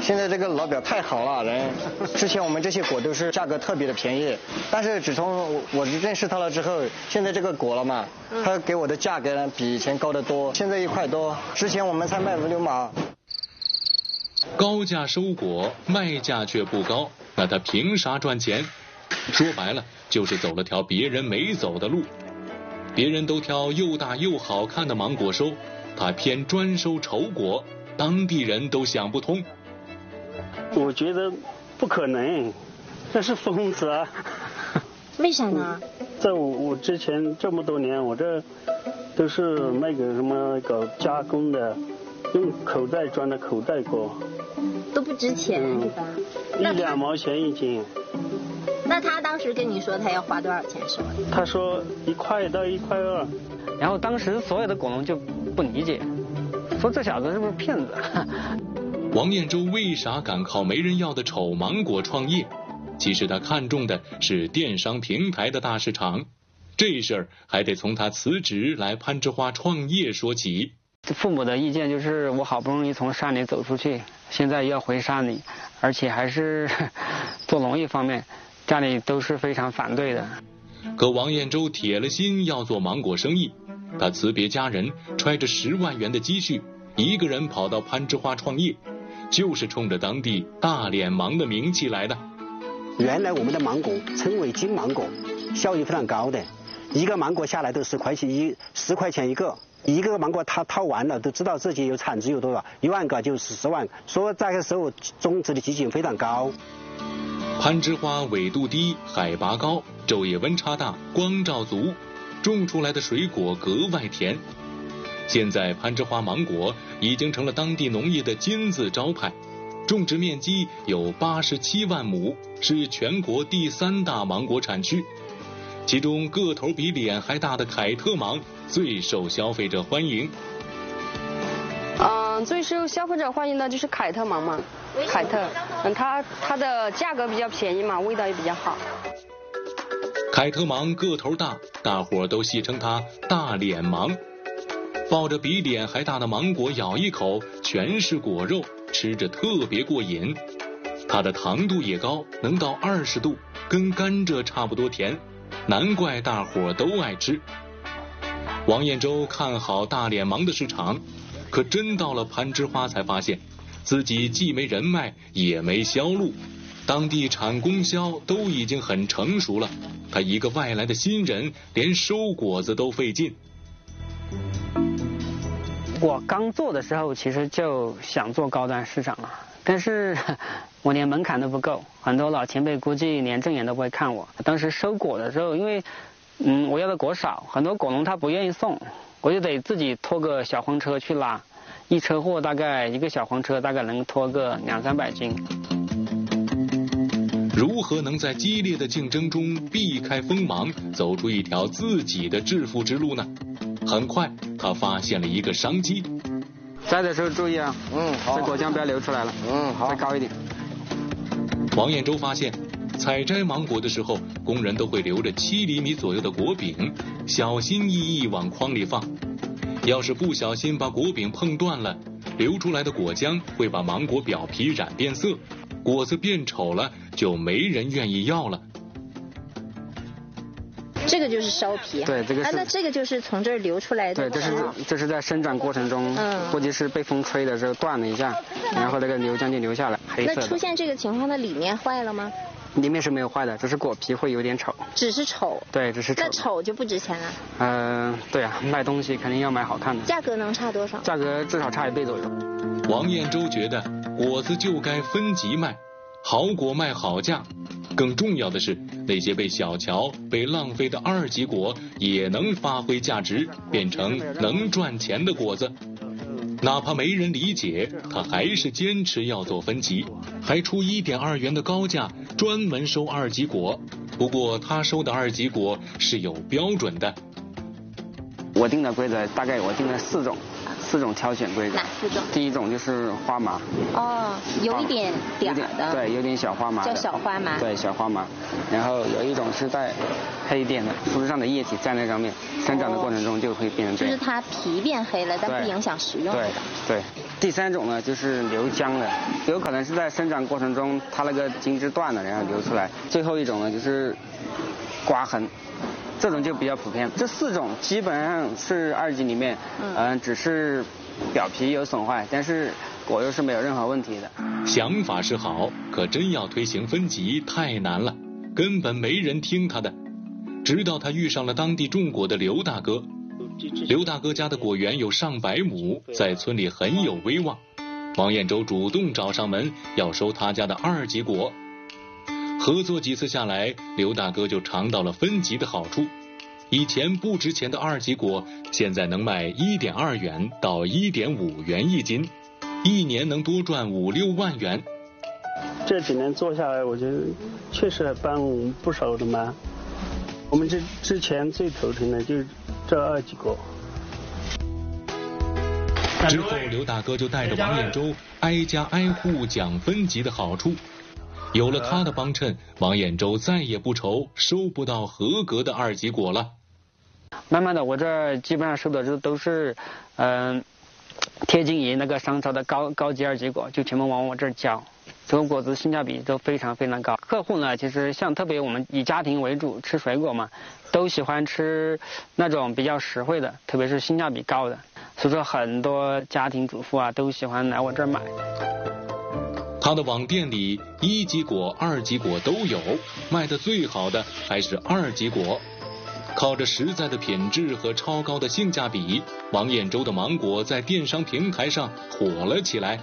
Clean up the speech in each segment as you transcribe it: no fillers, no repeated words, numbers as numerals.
现在这个老表太好了，人。之前我们这些果都是价格特别的便宜，但是自从我认识他了之后，现在这个果了嘛，他给我的价格呢比以前高得多，现在1块多，之前我们才卖5、6毛。 高价收果，卖价却不高，那他凭啥赚钱？说白了，就是走了条别人没走的路。别人都挑又大又好看的芒果收，他偏专收丑果，当地人都想不通。 我觉得不可能，这是疯子啊！ 为啥呢？ 在我之前这么多年，我这都是那个什么搞加工的，用口袋装的口袋果， 都不值钱，对吧 ？1、2毛钱一斤。 那他当时跟你说他要花多少钱收？ 他说1块到1块2。 然后当时所有的果农就不理解，说这小子是不是骗子？ 王彦洲为啥敢靠没人要的丑芒果创业？其实他看中的是电商平台的大市场，这事儿还得从他辞职来攀枝花创业说起。 父母的意见就是我好不容易从山里走出去，现在又要回山里，而且还是做农业方面，家里都是非常反对的。 可王彦洲铁了心要做芒果生意，他辞别家人，揣着10万元的积蓄，一个人跑到攀枝花创业，就是冲着当地大脸芒的名气来的。 原来我们的芒果称为金芒果，效益非常高的，一个芒果下来都10块钱一个，一个芒果他掏完了都知道自己有产值有多少，1万个就是10万，所以这个时候种植的基金非常高。 攀枝花纬度低，海拔高，昼夜温差大，光照足，种出来的水果格外甜。现在攀枝花芒果已经成了当地农业的金字招牌，种植面积有87万亩，是全国第3大芒果产区。其中个头比脸还大的凯特芒最受消费者欢迎。 最受消费者欢迎的就是凯特芒嘛，凯特，它的价格比较便宜嘛，味道也比较好。 凯特芒个头大，大伙都戏称它大脸芒。抱着比脸还大的芒果咬一口，全是果肉，吃着特别过瘾。它的糖度也高，能到20度，跟甘蔗差不多甜，难怪大伙都爱吃。王彦洲看好大脸芒的市场，可真到了攀枝花才发现自己既没人脉也没销路，当地产供销都已经很成熟了，他一个外来的新人连收果子都费劲。 我刚做的时候其实就想做高端市场了，但是我连门槛都不够，很多老前辈估计连正眼都不会看我。当时收果的时候，因为我要的果少，很多果农他不愿意送，我就得自己拖个小黄车去拉，一车货大概一个小黄车大概能拖个200-300斤。 如何能在激烈的竞争中避开锋芒，走出一条自己的致富之路呢？很快他发现了一个商机。 摘的时候注意啊， 好， 这果浆不要流出来了， 好， 再高一点。 王彦洲发现采摘芒果的时候，工人都会留着7厘米左右的果柄，小心翼翼往筐里放。要是不小心把果柄碰断了，流出来的果浆会把芒果表皮染变色，果子变丑了，就没人愿意要了。 这个就是烧皮， 对，这个是。 那这个就是从这儿流出来的。 对，这是在生长过程中，估计是被风吹的时候断了一下，然后那个流浆就流下来，黑色的。 那出现这个情况，那里面坏了吗？ 里面是没有坏的，只是果皮会有点丑。 只是丑。 对，只是丑。 那丑就不值钱了。 对啊，卖东西肯定要买好看的。 价格能差多少？ 价格至少差1倍左右。 王彦洲觉得果子就该分级卖，好果卖好价。更重要的是，那些被小瞧、被浪费的2级果也能发挥价值，变成能赚钱的果子。哪怕没人理解，他还是坚持要做分级，还出1.2元的高价，专门收2级果。不过他收的2级果是有标准的。 我定的规则大概我定了4种挑选规则。 哪4种？ 第一种就是花麻。 有一点点的。 对，有点小花麻。 叫小花麻。 对，小花麻。然后有一种是带黑点的，树枝上的叶体在那上面生长的过程中就会变成这样。 就是它皮变黑了，但不影响食用。 对。 第3种呢就是流浆的，有可能是在生长过程中它那个筋枝断了，然后流出来。最后一种呢就是刮痕，这种就比较普遍。这4种基本上是2级里面，只是表皮有损坏，但是果肉是没有任何问题的。 想法是好，可真要推行分级太难了，根本没人听他的。直到他遇上了当地种果的刘大哥。刘大哥家的果园有上百亩，在村里很有威望。王彦洲主动找上门，要收他家的2级果。合作几次下来，刘大哥就尝到了分级的好处。以前不值钱的2级果，现在能卖1.2元到1.5元一斤，一年能多赚5、6万元。 这几年做下来，我觉得确实帮不少的忙。我们之前最头疼的就是这2级果。 之后，刘大哥就带着王彦洲挨家挨户讲分级的好处。有了他的帮衬，王彦洲再也不愁收不到合格的2级果了。 慢慢的，我这基本上收的都是，贴近于那个商超的高级2级果，就全部往我这儿交。这种果子性价比都非常非常高。客户呢，其实像特别我们以家庭为主吃水果嘛，都喜欢吃那种比较实惠的，特别是性价比高的。所以说很多家庭主妇啊都喜欢来我这儿买。 他的网店里1级果、2级果都有，卖的最好的还是2级果。靠着实在的品质和超高的性价比，王彦洲的芒果在电商平台上火了起来。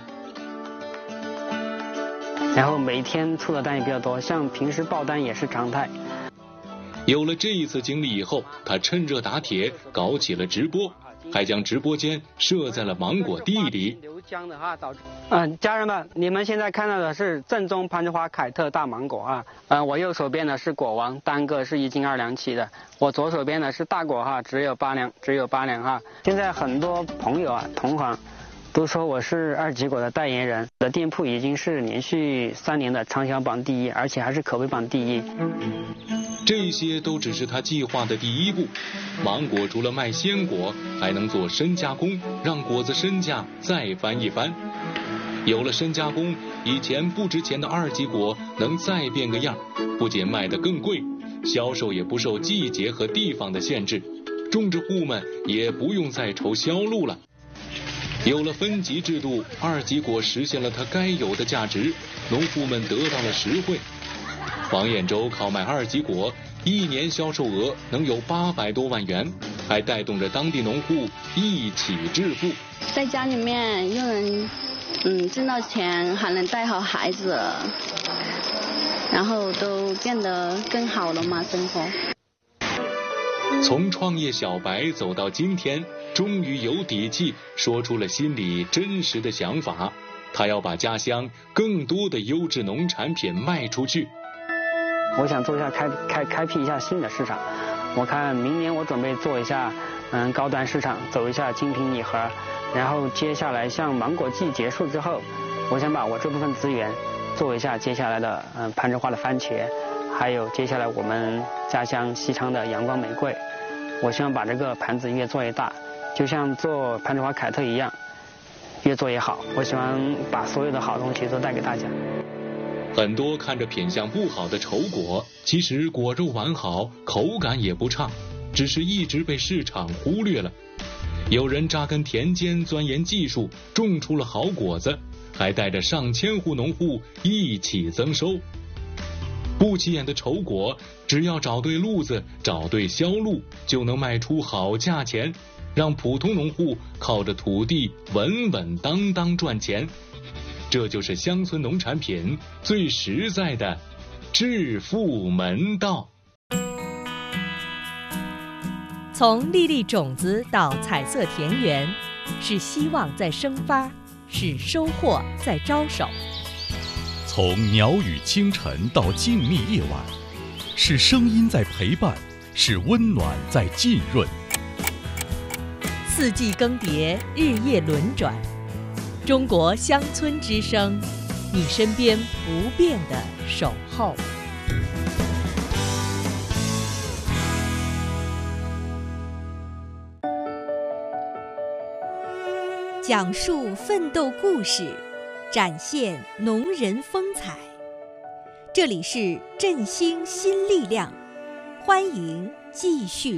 然后每天出的单也比较多，像平时爆单也是常态。 有了这一次经历以后，他趁热打铁搞起了直播，还将直播间设在了芒果地里。 流浆的话导致家人们，你们现在看到的是正宗攀枝花凯特大芒果啊。我右手边的是果王，单个是1斤2两起的。我左手边的是大果哈，只有8两哈。现在很多朋友啊，同行都说我是2级果的代言人。我的店铺已经是连续3年的畅销榜第1，而且还是口碑榜第1。 这些都只是他计划的第1步。芒果除了卖鲜果，还能做深加工，让果子身价再翻一番。有了深加工，以前不值钱的2级果能再变个样，不仅卖得更贵，销售也不受季节和地方的限制，种植户们也不用再愁销路了。有了分级制度，2级果实现了它该有的价值，农户们得到了实惠。王彦洲靠卖2级果，一年销售额能有800多万元，还带动着当地农户一起致富。 在家里面又能挣到钱，还能带好孩子，然后都变得更好了嘛，生活。 从创业小白走到今天，终于有底气说出了心里真实的想法，他要把家乡更多的优质农产品卖出去。 我想做一下开辟一下新的市场。我看明年我准备做一下高端市场，走一下精品礼盒，然后接下来像芒果季结束之后，我想把我这部分资源做一下接下来的攀枝花的番茄，还有接下来我们家乡西昌的阳光玫瑰。我希望把这个盘子越做越大，就像做攀枝花凯特一样，越做越好。我喜欢把所有的好东西都带给大家。 很多看着品相不好的丑果，其实果肉完好，口感也不差，只是一直被市场忽略了。有人扎根田间，钻研技术，种出了好果子，还带着上千户农户一起增收。不起眼的丑果，只要找对路子，找对销路，就能卖出好价钱，让普通农户靠着土地稳稳当当赚钱。这就是乡村农产品最实在的致富门道。 从粒粒种子到彩色田园，是希望在生发，是收获在招手。 从鸟语清晨到静谧夜晚，是声音在陪伴，是温暖在浸润。 四季更迭，日夜轮转，中国乡村之声，你身边不变的守候。 讲述奋斗故事，展现农人风采。这里是振兴新力量，欢迎继续